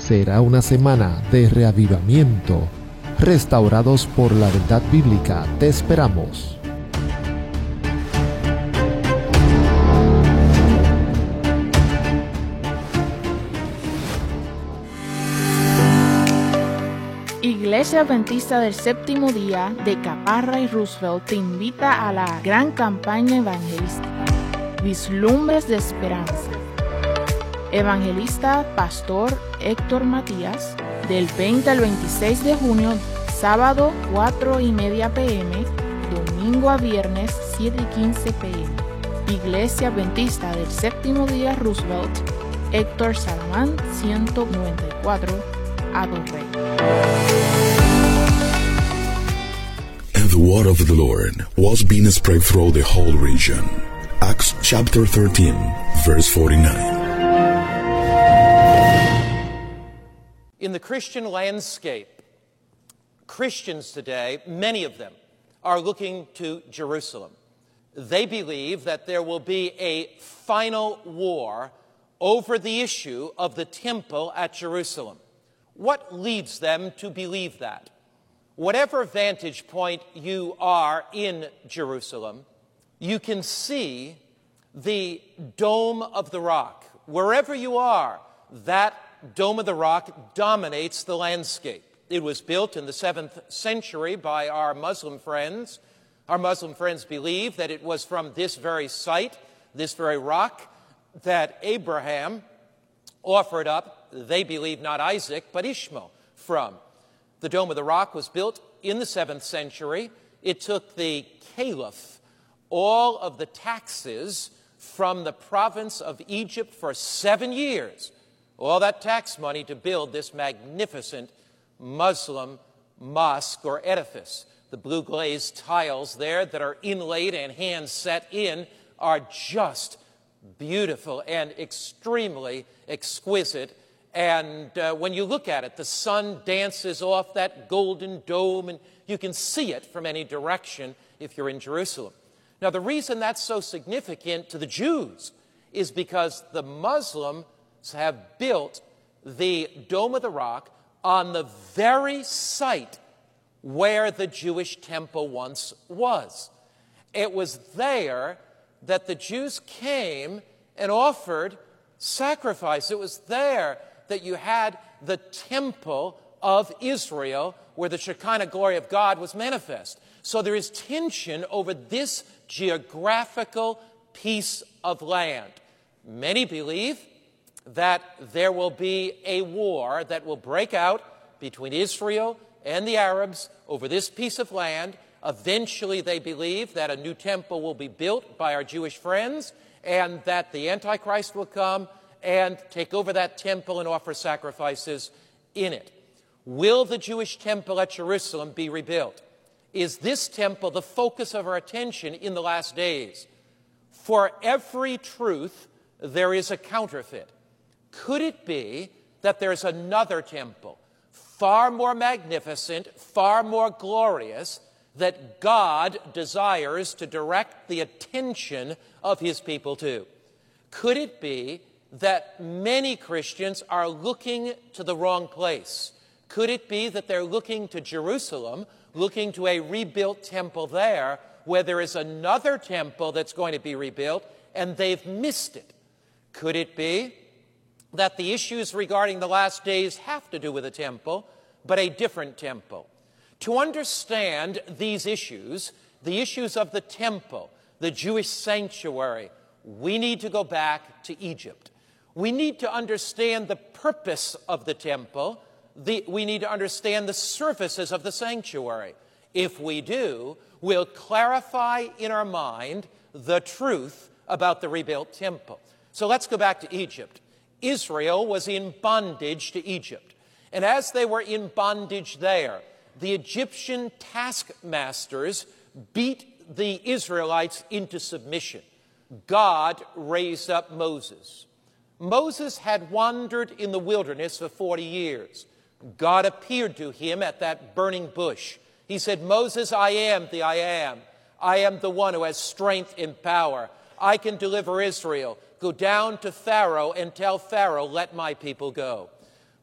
Será una semana de reavivamiento. Restaurados por la verdad bíblica, te esperamos. Iglesia Adventista del Séptimo Día de Caparra y Roosevelt te invita a la gran campaña evangelística Vislumbres de Esperanza. Evangelista Pastor Héctor Matías, del 20 al 26 de junio, sábado 4:30 p.m., domingo a viernes 7:15 p.m. Iglesia Adventista del Séptimo Día Roosevelt, Héctor Salamán 194, Adorrey. And the word of the Lord was being spread throughout the whole region. Acts chapter 13, verse 49. In the Christian landscape, Christians today, many of them, are looking to Jerusalem. They believe that there will be a final war over the issue of the temple at Jerusalem. What leads them to believe that? Whatever vantage point you are in Jerusalem, you can see the Dome of the Rock. Wherever you are, that Dome of the Rock dominates the landscape. It was built in the 7th century by our Muslim friends. Our Muslim friends believe that it was from this very site, this very rock, that Abraham offered up, they believe not Isaac, but Ishmael from. The Dome of the Rock was built in the 7th century. It took the caliph all of the taxes from the province of Egypt for 7 years. All that tax money to build this magnificent Muslim mosque or edifice. The blue glazed tiles there that are inlaid and hand set in are just beautiful and extremely exquisite. And when you look at it, the sun dances off that golden dome, and you can see it from any direction if you're in Jerusalem. Now, the reason that's so significant to the Jews is because the Muslims have built the Dome of the Rock on the very site where the Jewish temple once was. It was there that the Jews came and offered sacrifice. It was there that you had the temple of Israel where the Shekinah glory of God was manifest. So there is tension over this geographical piece of land. Many believe that there will be a war that will break out between Israel and the Arabs over this piece of land. Eventually, they believe that a new temple will be built by our Jewish friends and that the Antichrist will come and take over that temple and offer sacrifices in it. Will the Jewish temple at Jerusalem be rebuilt? Is this temple the focus of our attention in the last days? For every truth, there is a counterfeit. Could it be that there's another temple, far more magnificent, far more glorious, that God desires to direct the attention of his people to? Could it be that many Christians are looking to the wrong place? Could it be that they're looking to Jerusalem, looking to a rebuilt temple there, where there is another temple that's going to be rebuilt, and they've missed it? Could it be that the issues regarding the last days have to do with a temple, but a different temple? To understand these issues, the issues of the temple, the Jewish sanctuary, we need to go back to Egypt. We need to understand the purpose of the temple. We need to understand the services of the sanctuary. If we do, we'll clarify in our mind the truth about the rebuilt temple. So let's go back to Egypt. Israel was in bondage to Egypt. And as they were in bondage there, the Egyptian taskmasters beat the Israelites into submission. God raised up Moses. Moses had wandered in the wilderness for 40 years. God appeared to him at that burning bush. He said, "Moses, I am the I am. I am the one who has strength and power. I can deliver Israel. Go down to Pharaoh and tell Pharaoh, let my people go."